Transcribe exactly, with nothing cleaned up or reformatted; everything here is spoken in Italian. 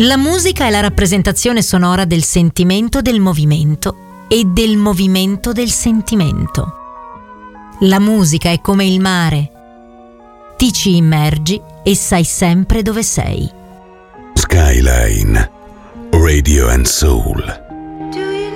La musica è la rappresentazione sonora del sentimento del movimento e del movimento del sentimento. La musica è come il mare. Ti ci immergi e sai sempre dove sei. Skyline Radio and Soul.